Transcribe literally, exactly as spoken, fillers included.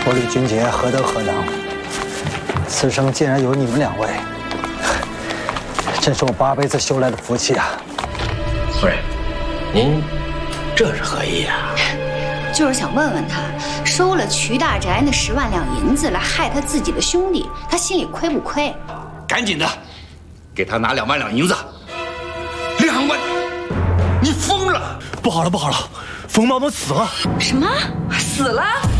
我吕俊杰何德何能？此生竟然有你们两位，真是我八辈子修来的福气啊！ 夫人，您这是何意啊？ 就是想问问他，收了瞿大宅那十万两银子来害他自己的兄弟，他心里亏不亏？ 赶紧的，给他拿两万两银子。两万？你疯了！ 不好了，不好了，冯毛毛死了！ 什么？死了？